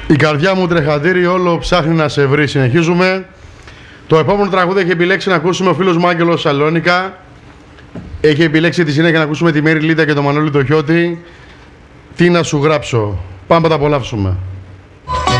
Η καρδιά μου τρεχατήρι όλο ψάχνει να σε βρει. Συνεχίζουμε. Το επόμενο τραγούδι έχει επιλέξει να ακούσουμε ο φίλος μου Άγγελος Σαλόνικα. Έχει επιλέξει τη συνέχεια να ακούσουμε τη Μέρη Λίτα και τον Μανώλη το Χιώτη. Τι να σου γράψω. Πάμε να τα απολαύσουμε.